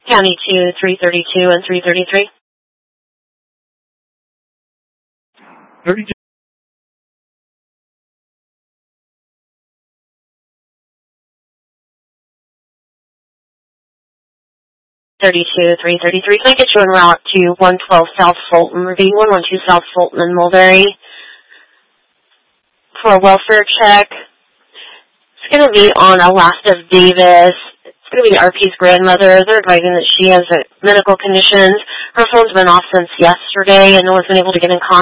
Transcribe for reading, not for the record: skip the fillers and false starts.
County 2, 332 and 333. 32. 333. Can I get you en route to 112 South Fulton, Ravine 112 South Fulton in Mulberry for a welfare check? It's going to be on Alaska Davis. It's going to be RP's grandmother. They're advising that she has medical conditions. Her phone's been off since yesterday, and no one's been able to get in contact.